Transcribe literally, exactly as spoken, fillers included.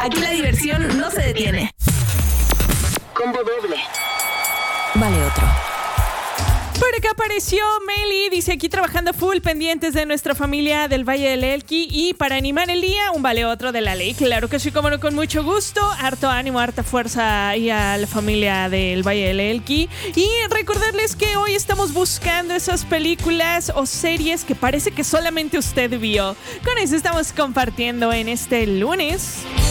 Aquí la diversión no se detiene. Combo doble. Vale otro. Por acá apareció Meli, dice aquí trabajando full, pendientes de nuestra familia del Valle del Elqui, y para animar el día, un vale otro de la ley. Claro que sí, como no, con mucho gusto, harto ánimo, harta fuerza y a la familia del Valle del Elqui. Y recordarles que hoy estamos buscando esas películas o series que parece que solamente usted vio. Con eso estamos compartiendo en este lunes.